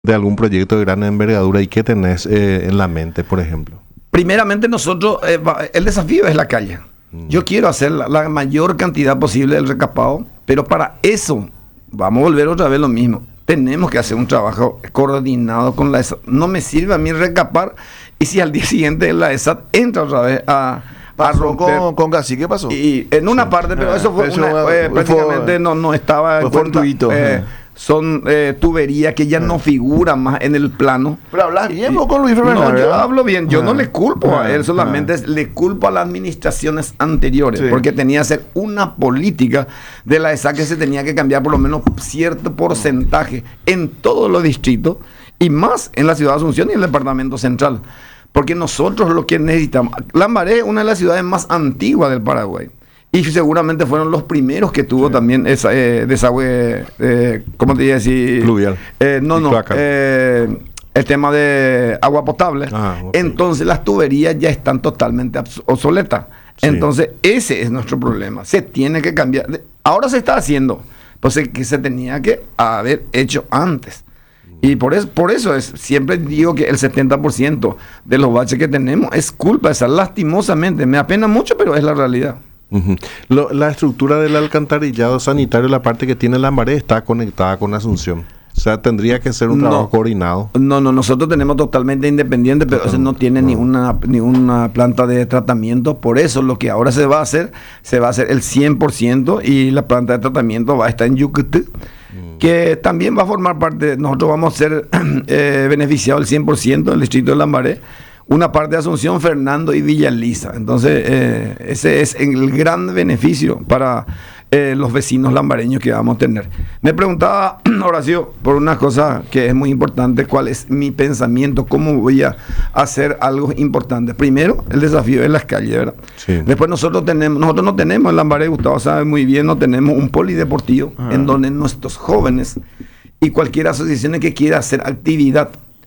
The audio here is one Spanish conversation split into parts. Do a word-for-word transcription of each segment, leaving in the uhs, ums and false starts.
de algún proyecto de gran envergadura y qué tenés eh, en la mente, por ejemplo? Primeramente nosotros, eh, el desafío es la calle. Mm. Yo quiero hacer la, la mayor cantidad posible del recapado, pero para eso, vamos a volver otra vez lo mismo, tenemos que hacer un trabajo coordinado con la E S A T. No me sirve a mí recapar y si al día siguiente la E S A T entra otra vez a... Pasó con, con Casi, ¿qué pasó? Y en una sí. parte, pero ah, eso fue eso una, fue, eh, prácticamente fue, no, no estaba fue fortuito. Eh, son eh, tuberías que ya ah. no figuran más en el plano. Pero hablas bien vos con Luis Fernández. No, yo hablo bien, yo ah. no le culpo ah. a él, solamente ah. le culpo a las administraciones anteriores, sí. porque tenía que ser una política de la E S A que se tenía que cambiar por lo menos cierto porcentaje en todos los distritos y más en la ciudad de Asunción y en el departamento central. Porque nosotros lo que necesitamos, Lambaré es una de las ciudades más antiguas del Paraguay y seguramente fueron los primeros que tuvo sí. también esa eh, desagüe, eh, ¿cómo te iba a decir? Pluvial. Eh, no, no, eh, el tema de agua potable. Ah, okay. Entonces las tuberías ya están totalmente obsoletas. Sí. Entonces ese es nuestro problema. Se tiene que cambiar. Ahora se está haciendo, pues que se tenía que haber hecho antes. Y por eso, por eso es, siempre digo que el setenta por ciento de los baches que tenemos es culpa de esa, lastimosamente. Me apena mucho, pero es la realidad. Uh-huh. Lo, la estructura del alcantarillado sanitario, la parte que tiene Lambaré, está conectada con Asunción. O sea, tendría que ser un no, trabajo coordinado. No, no, nosotros tenemos totalmente independiente, pero ese no tiene no. ni una ni una planta de tratamiento. Por eso lo que ahora se va a hacer, se va a hacer el cien por ciento y la planta de tratamiento va a estar en Yucatán, mm. que también va a formar parte, nosotros vamos a ser eh, beneficiados el cien por ciento del distrito de Lambaré, una parte de Asunción, Fernando y Villa Elisa. Entonces, eh, ese es el gran beneficio para eh, los vecinos lambareños que vamos a tener. Me preguntaba Horacio por una cosa que es muy importante, cuál es mi pensamiento, cómo voy a hacer algo importante. Primero, el desafío de las calles, ¿verdad? Sí. Después nosotros tenemos, nosotros no tenemos en Lambaré, Gustavo sabe muy bien, no tenemos un polideportivo ah. en donde nuestros jóvenes y cualquier asociación que quiera hacer actividad,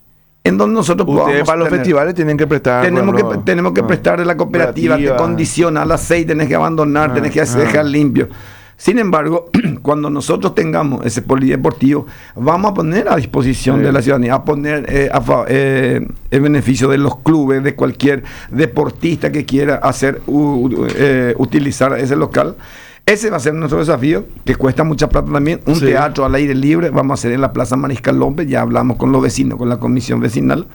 en donde nosotros podamos ustedes para los tener, festivales tienen que prestar tenemos que tenemos que ah, prestar de la cooperativa, te condiciona a las seis, tenés que abandonar, ah, tenés que hacer, ah. dejar limpio. Sin embargo, cuando nosotros tengamos ese polideportivo, vamos a poner a disposición sí. de la ciudadanía, a poner eh, a, eh, el beneficio de los clubes, de cualquier deportista que quiera hacer uh, eh, utilizar ese local. Ese va a ser nuestro desafío, que cuesta mucha plata también. Un sí. teatro al aire libre, vamos a hacer en la Plaza Mariscal López, ya hablamos con los vecinos, con la comisión vecinal.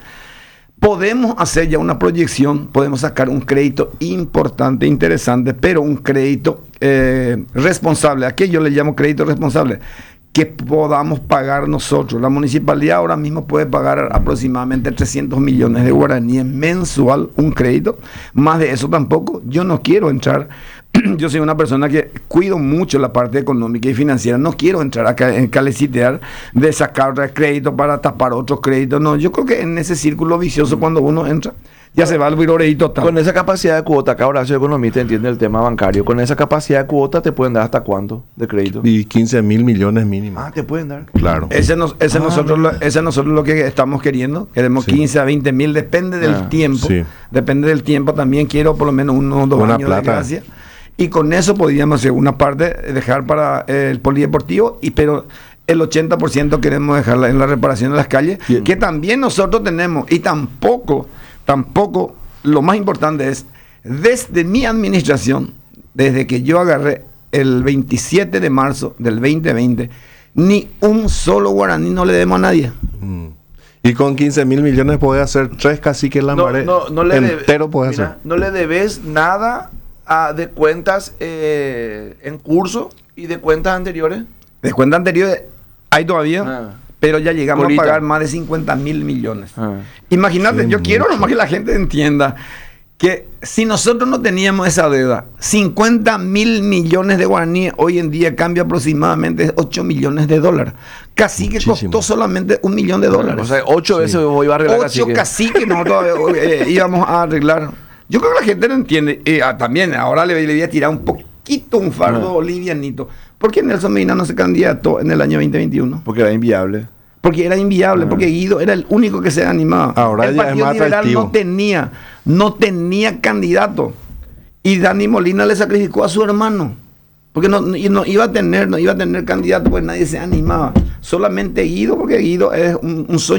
Podemos hacer ya una proyección, podemos sacar un crédito importante, interesante, pero un crédito eh, responsable. ¿A qué yo le llamo crédito responsable? Que podamos pagar nosotros. La municipalidad ahora mismo puede pagar aproximadamente trescientos millones de guaraníes mensual un crédito. Más de eso tampoco. Yo no quiero entrar. Yo soy una persona que cuido mucho la parte económica y financiera. No quiero entrar a calecitear de sacar crédito para tapar otros créditos. No, yo creo que en ese círculo vicioso cuando uno entra, ya se va al virorey total. Con esa capacidad de cuota, acá Horacio Economista entiende el tema bancario. Con esa capacidad de cuota, ¿te pueden dar hasta cuánto de crédito? Y quince mil millones mínimo. Ah, ¿te pueden dar? Claro. Ese, nos, ese, ah, nosotros, lo, ese nosotros lo que estamos queriendo. Queremos sí. quince a veinte mil, depende del ah, tiempo. Sí. Depende del tiempo. También quiero por lo menos uno o dos una años plata. de gracia. Y con eso podríamos hacer una parte, dejar para eh, el polideportivo, y pero el ochenta por ciento queremos dejarla en la reparación de las calles, bien. Que también nosotros tenemos, y tampoco, tampoco, lo más importante es, desde mi administración, desde que yo agarré el veintisiete de marzo del veinte veinte, ni un solo guaraní no le demos a nadie. Mm. Y con quince mil millones podés hacer tres caciques en Lambaré. No, no, no le entero debe, podés mira, hacer. No le debes nada a, de cuentas eh, en curso y de cuentas anteriores. De cuentas anteriores hay todavía, ah. pero ya llegamos Polita. a pagar más de cincuenta mil millones. Ah. Imagínate, sí, yo quiero nomás que la gente entienda que si nosotros no teníamos esa deuda, cincuenta mil millones de guaraníes hoy en día cambia aproximadamente ocho millones de dólares. Casi que costó solamente un millón de dólares. O sea, ocho sí. veces voy a arreglar. Ocho casi que nosotros eh, íbamos a arreglar. Yo creo que la gente no entiende. Eh, ah, también ahora le, le voy a tirar un poquito, un fardo ah. livianito. ¿Por qué Nelson Medina no se candidató en el año veinte veintiuno? Porque era inviable. Porque era inviable, ah. porque Guido era el único que se animaba. Ahora el ya Partido es más Liberal atractivo. no tenía, no tenía candidato. Y Dani Molina le sacrificó a su hermano. Porque no, no iba a tener, no iba a tener candidato, porque nadie se animaba. solamente Guido, porque Guido es un, un